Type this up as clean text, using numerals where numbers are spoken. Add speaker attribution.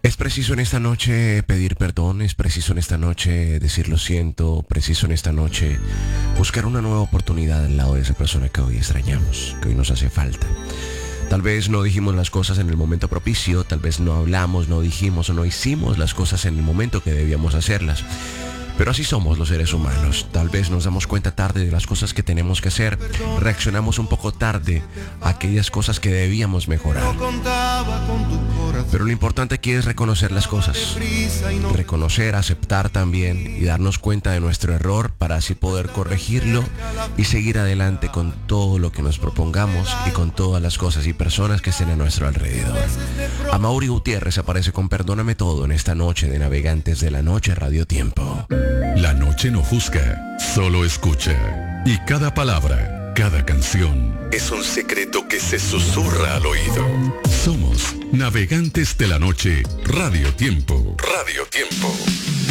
Speaker 1: Es preciso en esta noche pedir perdón, es preciso en esta noche decir lo siento, preciso en esta noche buscar una nueva oportunidad al lado de esa persona que hoy extrañamos, que hoy nos hace falta. Tal vez no dijimos las cosas en el momento propicio, tal vez no hablamos, no dijimos o no hicimos las cosas en el momento que debíamos hacerlas. Pero así somos los seres humanos. Tal vez nos damos cuenta tarde de las cosas que tenemos que hacer. Reaccionamos un poco tarde a aquellas cosas que debíamos mejorar. Pero lo importante aquí es reconocer las cosas. Reconocer, aceptar también y darnos cuenta de nuestro error para así poder corregirlo y seguir adelante con todo lo que nos propongamos y con todas las cosas y personas que estén a nuestro alrededor. Amaury Gutiérrez aparece con Perdóname Todo en esta noche de Navegantes de la Noche Radio Tiempo.
Speaker 2: La noche no juzga, solo escucha. Y cada palabra, cada canción es un secreto que se susurra al oído. Somos Navegantes de la Noche Radio Tiempo. Radio Tiempo.